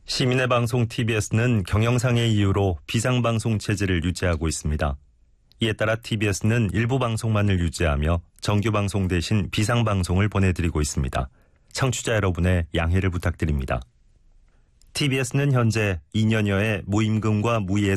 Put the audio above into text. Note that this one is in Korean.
시민의 방송 TBS는 경영상의 이유로 비상방송 체제를 유지하고 있습니다. 이에 따라 TBS는 일부 방송만을 유지하며 정규방송 대신 비상방송을 보내드리고 있습니다. 청취자 여러분의 양해를 부탁드립니다. TBS는 현재 2년여의 무임금과 무예산